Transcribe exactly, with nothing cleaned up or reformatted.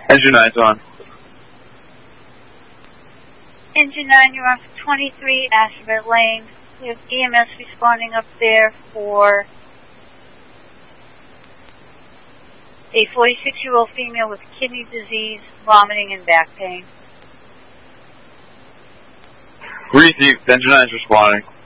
Engine nine's on. Engine nine, you're on for twenty-three Asheville Lane. We have E M S responding up there for a forty-six-year-old female with kidney disease, vomiting, and back pain. Received. Engine nine's responding.